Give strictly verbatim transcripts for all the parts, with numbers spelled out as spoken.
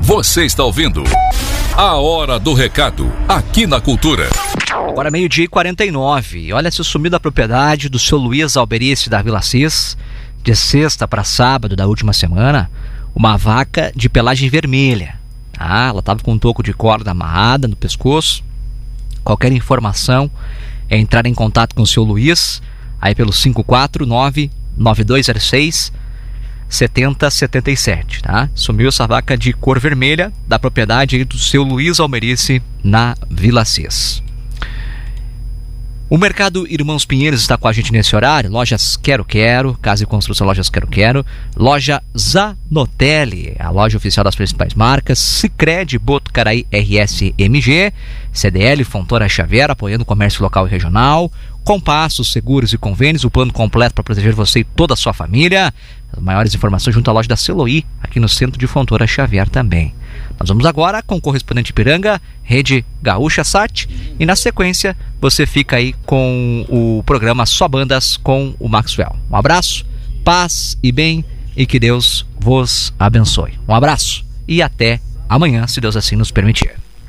Você está ouvindo A Hora do Recado, aqui na Cultura. Agora meio-dia e quarenta e nove. Olha, se sumiu da propriedade do seu Luiz Alberici da Vila Cis, de sexta para sábado da última semana, uma vaca de pelagem vermelha. Ah, ela estava com um toco de corda amarrada no pescoço. Qualquer informação é entrar em contato com o seu Luiz, aí pelo cinco quatro nove, nove dois zero seis, sete zero sete sete, tá? Sumiu essa vaca de cor vermelha da propriedade aí do seu Luiz Alberici na Vila Cis. O Mercado Irmãos Pinheiros está com a gente nesse horário. Lojas Quero Quero, Casa e Construção Lojas Quero Quero, Loja Zanotelli, a loja oficial das principais marcas, Sicredi, Botucaraí, R S M G, C D L, Fontoura Xavier, apoiando o comércio local e regional, Compassos, Seguros e Convênios, o plano completo para proteger você e toda a sua família. As maiores informações junto à loja da Celoí, aqui no centro de Fontoura Xavier também. Nós vamos agora com o correspondente Ipiranga, Rede Gaúcha Sat, e na sequência você fica aí com o programa Só Bandas com o Maxwell. Um abraço, paz e bem, e que Deus vos abençoe. Um abraço e até amanhã, se Deus assim nos permitir.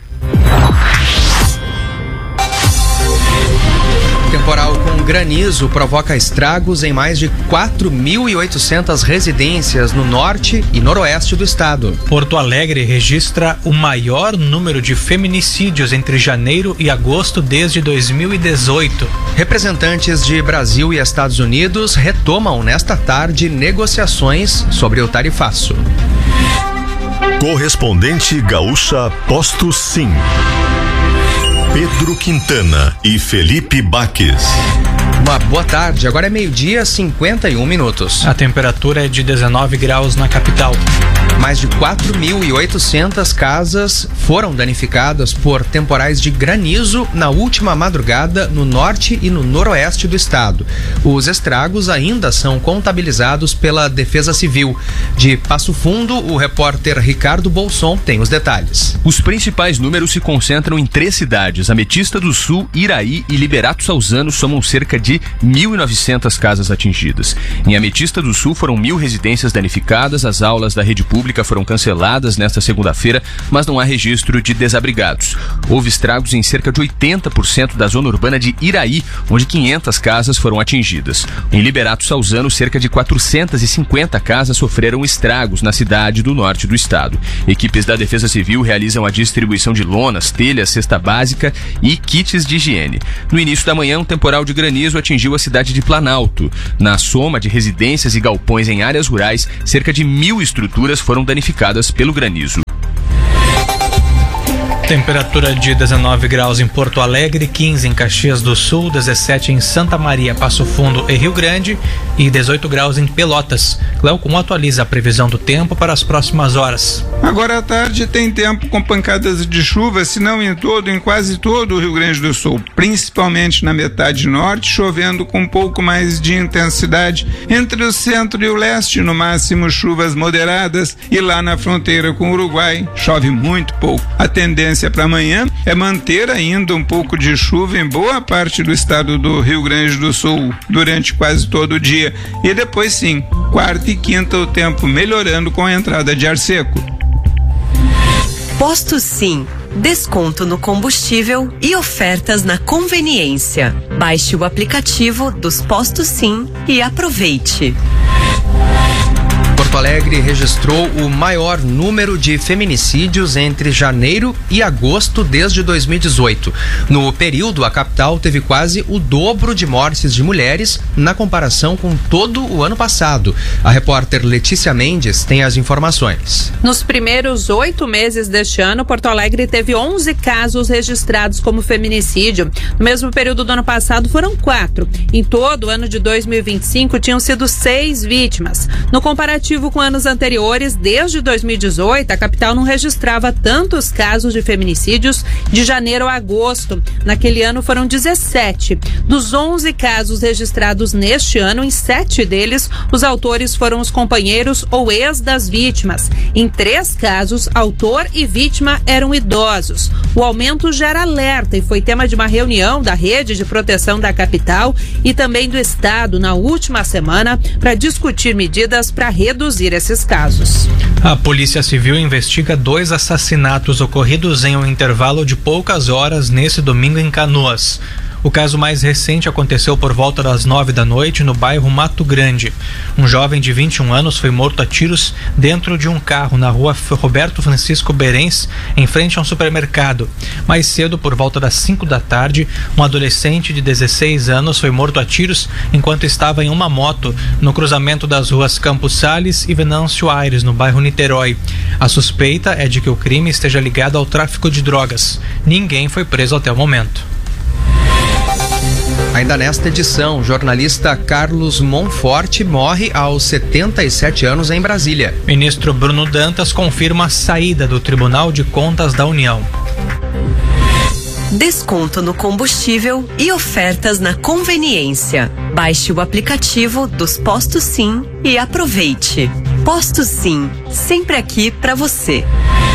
Temporal com granizo provoca estragos em mais de quatro mil e oitocentas residências no norte e noroeste do estado. Porto Alegre registra o maior número de feminicídios entre janeiro e agosto desde dois mil e dezoito. Representantes de Brasil e Estados Unidos retomam nesta tarde negociações sobre o tarifaço. Correspondente Gaúcha Posto Sim. Pedro Quintana e Felipe Baques. Uma boa tarde, agora é meio-dia, cinquenta e um minutos. A temperatura é de dezenove graus na capital. Mais de quatro mil e oitocentas casas foram danificadas por temporais de granizo na última madrugada no norte e no noroeste do estado. Os estragos ainda são contabilizados pela Defesa Civil. De Passo Fundo, o repórter Ricardo Bolson tem os detalhes. Os principais números se concentram em três cidades. Ametista do Sul, Iraí e Liberato Salzano somam cerca de mil e novecentas casas atingidas. Em Ametista do Sul foram mil residências danificadas, as aulas da rede pública foram canceladas nesta segunda-feira, mas não há registro de desabrigados. Houve estragos em cerca de oitenta por cento da zona urbana de Iraí, onde quinhentas casas foram atingidas. Em Liberato Salzano, cerca de quatrocentas e cinquenta casas sofreram estragos na cidade do norte do estado. Equipes da Defesa Civil realizam a distribuição de lonas, telhas, cesta básica e kits de higiene. No início da manhã, um temporal de granizo atingiu a cidade de Planalto. Na soma de residências e galpões em áreas rurais, cerca de mil estruturas foram danificadas pelo granizo. Temperatura de dezenove graus em Porto Alegre, quinze em Caxias do Sul, dezessete em Santa Maria, Passo Fundo e Rio Grande e dezoito graus em Pelotas. Cleocum atualiza a previsão do tempo para as próximas horas. Agora à tarde tem tempo com pancadas de chuva, se não em todo, em quase todo o Rio Grande do Sul, principalmente na metade norte, chovendo com um pouco mais de intensidade. Entre o centro e o leste, no máximo chuvas moderadas, e lá na fronteira com o Uruguai chove muito pouco. A tendência para amanhã é manter ainda um pouco de chuva em boa parte do estado do Rio Grande do Sul durante quase todo o dia, e depois sim, quarta e quinta o tempo melhorando com a entrada de ar seco. Posto Sim, desconto no combustível e ofertas na conveniência. Baixe o aplicativo dos Postos Sim e aproveite. Porto Alegre registrou o maior número de feminicídios entre janeiro e agosto desde dois mil e dezoito. No período, a capital teve quase o dobro de mortes de mulheres na comparação com todo o ano passado. A repórter Letícia Mendes tem as informações. Nos primeiros oito meses deste ano, Porto Alegre teve onze casos registrados como feminicídio. No mesmo período do ano passado, foram quatro. Em todo o ano de dois mil e vinte e cinco, tinham sido seis vítimas. No comparativo com anos anteriores, desde dois mil e dezoito, a capital não registrava tantos casos de feminicídios de janeiro a agosto. Naquele ano foram dezessete. Dos onze casos registrados neste ano, em sete deles, os autores foram os companheiros ou ex das vítimas. Em três casos, autor e vítima eram idosos. O aumento gera alerta e foi tema de uma reunião da Rede de Proteção da Capital e também do Estado na última semana para discutir medidas para reduzir reduzir esses casos. A Polícia Civil investiga dois assassinatos ocorridos em um intervalo de poucas horas nesse domingo em Canoas. O caso mais recente aconteceu por volta das nove da noite no bairro Mato Grande. Um jovem de vinte e um anos foi morto a tiros dentro de um carro na rua Roberto Francisco Berens, em frente a um supermercado. Mais cedo, por volta das cinco da tarde, um adolescente de dezesseis anos foi morto a tiros enquanto estava em uma moto no cruzamento das ruas Campos Sales e Venâncio Aires, no bairro Niterói. A suspeita é de que o crime esteja ligado ao tráfico de drogas. Ninguém foi preso até o momento. Ainda nesta edição, o jornalista Carlos Monforte morre aos setenta e sete anos em Brasília. Ministro Bruno Dantas confirma a saída do Tribunal de Contas da União. Desconto no combustível e ofertas na conveniência. Baixe o aplicativo dos Postos Sim e aproveite. Postos Sim, sempre aqui para você.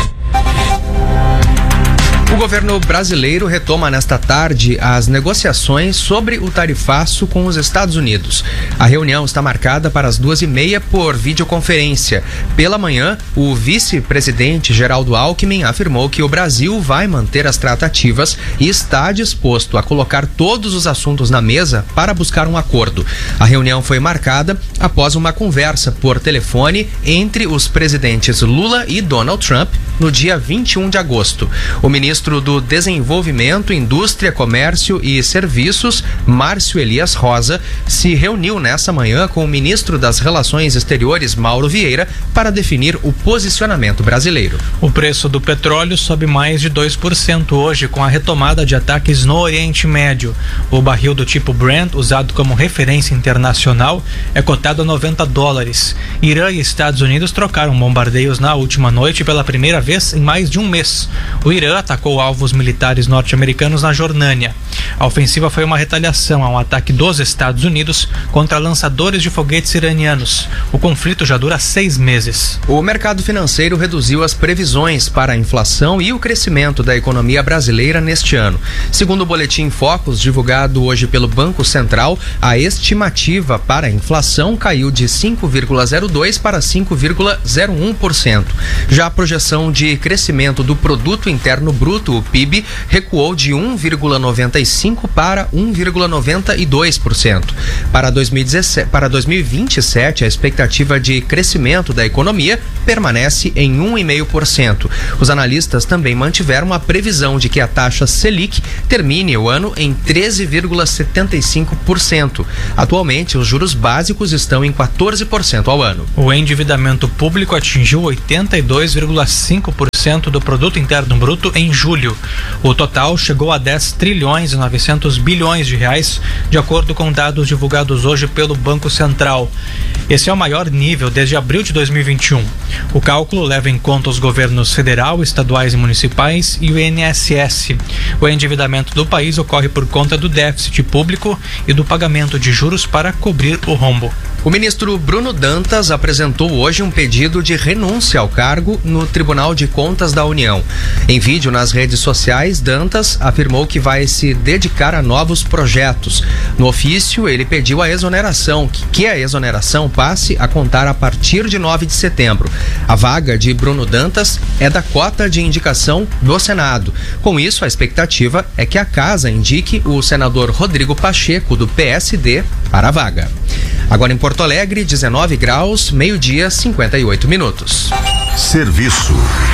O governo brasileiro retoma nesta tarde as negociações sobre o tarifaço com os Estados Unidos. A reunião está marcada para as duas e meia por videoconferência. Pela manhã, o vice-presidente Geraldo Alckmin afirmou que o Brasil vai manter as tratativas e está disposto a colocar todos os assuntos na mesa para buscar um acordo. A reunião foi marcada após uma conversa por telefone entre os presidentes Lula e Donald Trump no dia vinte e um de agosto. O ministro do Desenvolvimento, Indústria, Comércio e Serviços, Márcio Elias Rosa, se reuniu nessa manhã com o ministro das Relações Exteriores, Mauro Vieira, para definir o posicionamento brasileiro. O preço do petróleo sobe mais de dois por cento hoje, com a retomada de ataques no Oriente Médio. O barril do tipo Brent, usado como referência internacional, é cotado a noventa dólares. Irã e Estados Unidos trocaram bombardeios na última noite pela primeira vez em mais de um mês. O Irã atacou alvos militares norte-americanos na Jordânia. A ofensiva foi uma retaliação a um ataque dos Estados Unidos contra lançadores de foguetes iranianos. O conflito já dura seis meses. O mercado financeiro reduziu as previsões para a inflação e o crescimento da economia brasileira neste ano. Segundo o boletim Focus, divulgado hoje pelo Banco Central, a estimativa para a inflação caiu de cinco vírgula zero dois por cento para cinco vírgula zero um por cento. Já a projeção de crescimento do Produto Interno Bruto, o P I B, recuou de um vírgula noventa e cinco por cento para um vírgula noventa e dois por cento. Para dois mil e dezessete, para dois mil e vinte e sete, a expectativa de crescimento da economia permanece em um vírgula cinco por cento. Os analistas também mantiveram a previsão de que a taxa Selic termine o ano em treze vírgula setenta e cinco por cento. Atualmente, os juros básicos estão em quatorze por cento ao ano. O endividamento público atingiu oitenta e dois vírgula cinco por cento do Produto Interno Bruto em julho. O total chegou a dez trilhões e novecentos bilhões de reais, de acordo com dados divulgados hoje pelo Banco Central. Esse é o maior nível desde abril de dois mil e vinte e um. O cálculo leva em conta os governos federal, estaduais e municipais e o I N S S. O endividamento do país ocorre por conta do déficit público e do pagamento de juros para cobrir o rombo. O ministro Bruno Dantas apresentou hoje um pedido de renúncia ao cargo no Tribunal de Contas da União. Em vídeo nas redes sociais, Dantas afirmou que vai se dedicar a novos projetos. No ofício, ele pediu a exoneração, que, que a exoneração passe a contar a partir de nove de setembro. A vaga de Bruno Dantas é da cota de indicação do Senado. Com isso, a expectativa é que a casa indique o senador Rodrigo Pacheco, do P S D, para a vaga. Agora em Porto Alegre, dezenove graus, meio-dia, cinquenta e oito minutos. Serviço.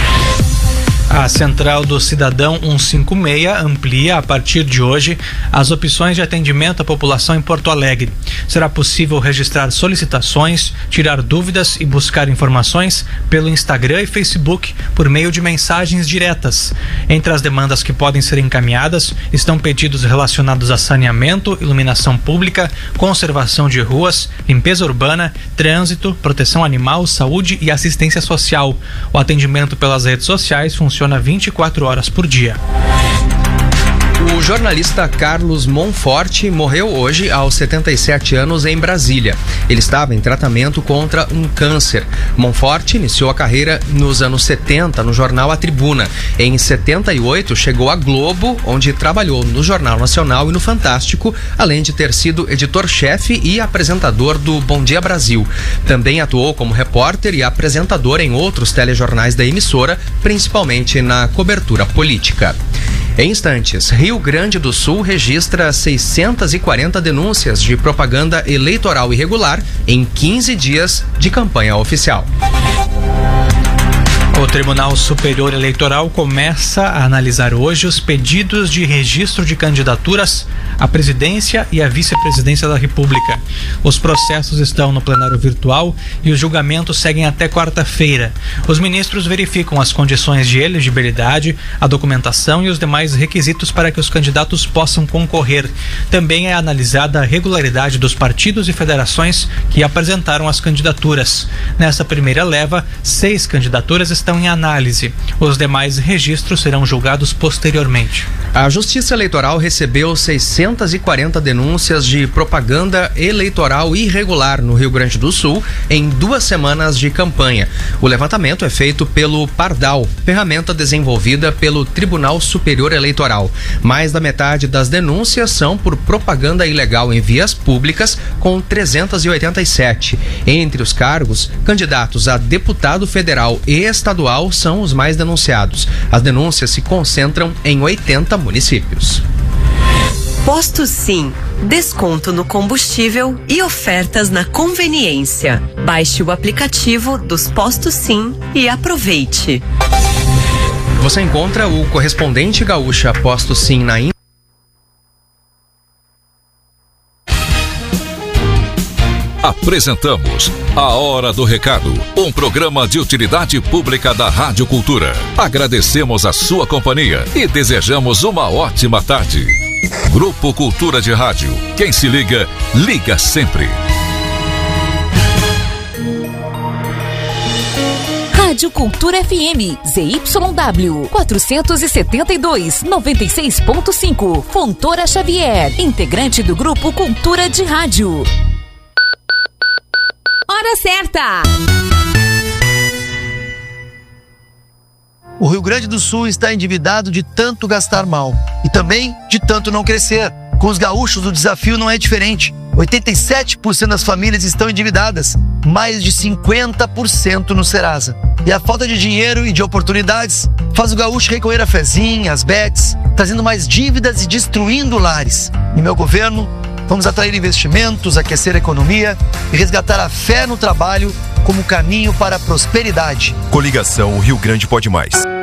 A Central do Cidadão cento e cinquenta e seis amplia, a partir de hoje, as opções de atendimento à população em Porto Alegre. Será possível registrar solicitações, tirar dúvidas e buscar informações pelo Instagram e Facebook por meio de mensagens diretas. Entre as demandas que podem ser encaminhadas estão pedidos relacionados a saneamento, iluminação pública, conservação de ruas, limpeza urbana, trânsito, proteção animal, saúde e assistência social. O atendimento pelas redes sociais funciona vinte e quatro horas por dia. O jornalista Carlos Monforte morreu hoje aos setenta e sete anos em Brasília. Ele estava em tratamento contra um câncer. Monforte iniciou a carreira nos anos setenta no jornal A Tribuna. Em setenta e oito chegou à Globo, onde trabalhou no Jornal Nacional e no Fantástico, além de ter sido editor-chefe e apresentador do Bom Dia Brasil. Também atuou como repórter e apresentador em outros telejornais da emissora, principalmente na cobertura política. Em instantes, Rio Grande do Sul registra seiscentas e quarenta denúncias de propaganda eleitoral irregular em quinze dias de campanha oficial. O Tribunal Superior Eleitoral começa a analisar hoje os pedidos de registro de candidaturas à presidência e à vice-presidência da República. Os processos estão no plenário virtual e os julgamentos seguem até quarta-feira. Os ministros verificam as condições de elegibilidade, a documentação e os demais requisitos para que os candidatos possam concorrer. Também é analisada a regularidade dos partidos e federações que apresentaram as candidaturas. Nessa primeira leva, seis candidaturas estão em análise. Os demais registros serão julgados posteriormente. A Justiça Eleitoral recebeu seiscentas e quarenta denúncias de propaganda eleitoral irregular no Rio Grande do Sul em duas semanas de campanha. O levantamento é feito pelo Pardal, ferramenta desenvolvida pelo Tribunal Superior Eleitoral. Mais da metade das denúncias são por propaganda ilegal em vias públicas, com trezentas e oitenta e sete. Entre os cargos, candidatos a deputado federal e estadual são os mais denunciados. As denúncias se concentram em oitenta municípios. Posto Sim, desconto no combustível e ofertas na conveniência. Baixe o aplicativo dos Postos Sim e aproveite. Você encontra o correspondente gaúcha Posto Sim na in... Apresentamos A Hora do Recado, um programa de utilidade pública da Rádio Cultura. Agradecemos a sua companhia e desejamos uma ótima tarde. Grupo Cultura de Rádio. Quem se liga, liga sempre. Rádio Cultura F M, Z Y W, quatrocentos e setenta e dois, noventa e seis ponto cinco, Fontoura Xavier, integrante do Grupo Cultura de Rádio. Hora certa! O Rio Grande do Sul está endividado de tanto gastar mal e também de tanto não crescer. Com os gaúchos, o desafio não é diferente. oitenta e sete por cento das famílias estão endividadas, mais de cinquenta por cento no Serasa. E a falta de dinheiro e de oportunidades faz o gaúcho recorrer a fezinha, às bets, trazendo mais dívidas e destruindo lares. Em meu governo, vamos atrair investimentos, aquecer a economia e resgatar a fé no trabalho como caminho para a prosperidade. Coligação Rio Grande Pode Mais.